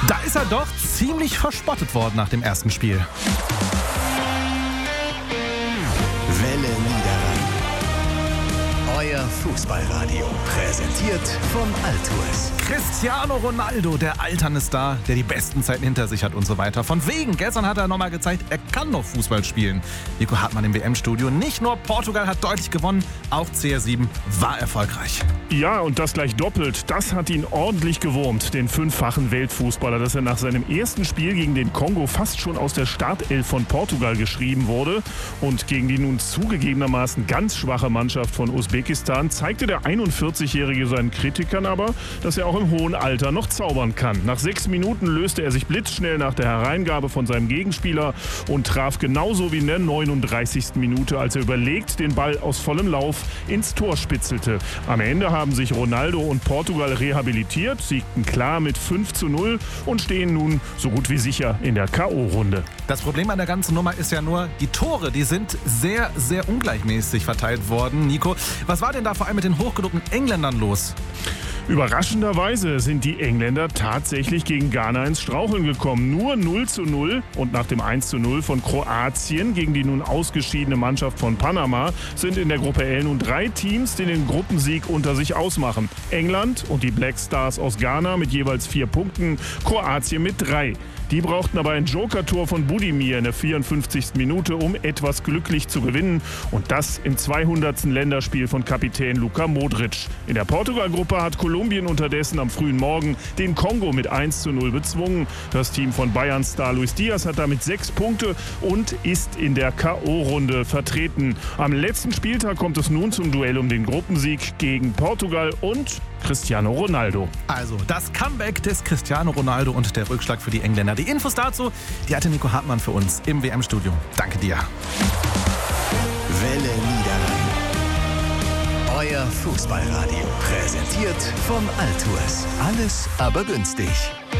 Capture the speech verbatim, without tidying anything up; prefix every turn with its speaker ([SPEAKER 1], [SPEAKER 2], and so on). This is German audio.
[SPEAKER 1] Da ist er doch ziemlich verspottet worden nach dem ersten Spiel.
[SPEAKER 2] Welle Niederrhein. Euer Fußballradio. Präsentiert von Altours.
[SPEAKER 1] Cristiano Ronaldo, der alternde Star, der die besten Zeiten hinter sich hat und so weiter. Von wegen, gestern hat er nochmal gezeigt, er kann noch Fußball spielen. Nico Hartmann im W M-Studio. Nicht nur Portugal hat deutlich gewonnen, auch C R sieben war erfolgreich.
[SPEAKER 3] Ja, und das gleich doppelt. Das hat ihn ordentlich gewurmt, den fünffachen Weltfußballer, dass er nach seinem ersten Spiel gegen den Kongo fast schon aus der Startelf von Portugal geschrieben wurde. Und gegen die nun zugegebenermaßen ganz schwache Mannschaft von Usbekistan zeigte der einundvierzigjährige seinen Kritikern aber, dass er auch im hohen Alter noch zaubern kann. Nach sechs Minuten löste er sich blitzschnell nach der Hereingabe von seinem Gegenspieler und traf genauso wie in der neununddreißigsten Minute, als er überlegt den Ball aus vollem Lauf ins Tor spitzelte. Am Ende haben sich Ronaldo und Portugal rehabilitiert, siegten klar mit fünf zu null und stehen nun so gut wie sicher in der K O-Runde.
[SPEAKER 1] Das Problem an der ganzen Nummer ist ja nur, die Tore, die sind sehr, sehr ungleichmäßig verteilt worden. Nico, was war denn da vor allem mit den hochgelobten Engländern los?
[SPEAKER 3] Überraschenderweise sind die Engländer tatsächlich gegen Ghana ins Straucheln gekommen. Nur null zu null und nach dem eins zu null von Kroatien gegen die nun ausgeschiedene Mannschaft von Panama sind in der Gruppe L nun drei Teams, die den Gruppensieg unter sich ausmachen. England und die Black Stars aus Ghana mit jeweils vier Punkten, Kroatien mit drei. Die brauchten aber ein Joker-Tor von Budimir in der vierundfünfzigsten Minute, um etwas glücklich zu gewinnen. Und das im zweihundertsten Länderspiel von Kapitän Luka Modric. In der Portugal-Gruppe hat Kolumbien unterdessen am frühen Morgen den Kongo mit eins zu null bezwungen. Das Team von Bayern-Star Luis Diaz hat damit sechs Punkte und ist in der K O-Runde vertreten. Am letzten Spieltag kommt es nun zum Duell um den Gruppensieg gegen Portugal und Cristiano Ronaldo.
[SPEAKER 1] Also das Comeback des Cristiano Ronaldo und der Rückschlag für die Engländer. Die Infos dazu, die hatte Nico Hartmann für uns im W M-Studio. Danke dir.
[SPEAKER 2] Welle Niederrhein. Euer Fußballradio. Präsentiert von Altours. Alles aber günstig.